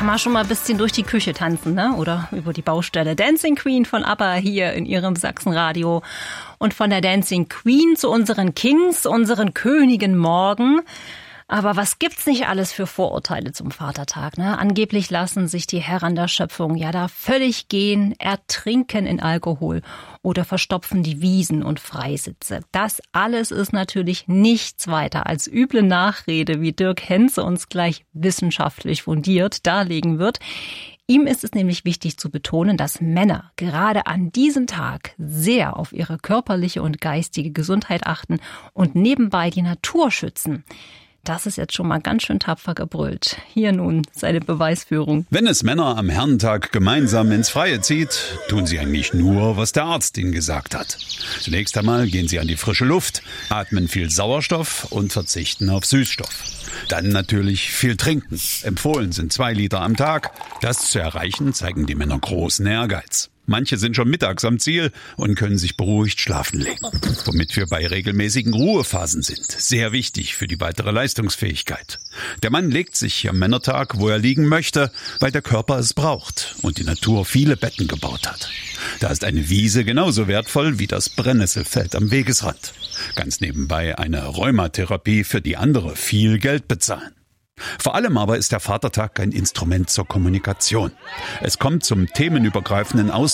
kann man schon mal ein bisschen durch die Küche tanzen, ne? Oder über die Baustelle. Dancing Queen von ABBA hier in ihrem Sachsenradio. Und von der Dancing Queen zu unseren Kings, unseren Königen morgen. Aber was gibt's nicht alles für Vorurteile zum Vatertag, ne? Angeblich lassen sich die Herren der Schöpfung ja da völlig gehen, ertrinken in Alkohol oder verstopfen die Wiesen und Freisitze. Das alles ist natürlich nichts weiter als üble Nachrede, wie Dirk Henze uns gleich wissenschaftlich fundiert darlegen wird. Ihm ist es nämlich wichtig zu betonen, dass Männer gerade an diesem Tag sehr auf ihre körperliche und geistige Gesundheit achten und nebenbei die Natur schützen. Das ist jetzt schon mal ganz schön tapfer gebrüllt. Hier nun seine Beweisführung. Wenn es Männer am Herrentag gemeinsam ins Freie zieht, tun sie eigentlich nur, was der Arzt ihnen gesagt hat. Zunächst einmal gehen sie an die frische Luft, atmen viel Sauerstoff und verzichten auf Süßstoff. Dann natürlich viel trinken. Empfohlen sind 2 Liter am Tag. Das zu erreichen, zeigen die Männer großen Ehrgeiz. Manche sind schon mittags am Ziel und können sich beruhigt schlafen legen. Womit wir bei regelmäßigen Ruhephasen sind. Sehr wichtig für die weitere Leistungsfähigkeit. Der Mann legt sich am Männertag, wo er liegen möchte, weil der Körper es braucht und die Natur viele Betten gebaut hat. Da ist eine Wiese genauso wertvoll wie das Brennnesselfeld am Wegesrand. Ganz nebenbei eine Rheumatherapie, für die andere viel Geld bezahlen. Vor allem aber ist der Vatertag ein Instrument zur Kommunikation. Es kommt zum themenübergreifenden Austausch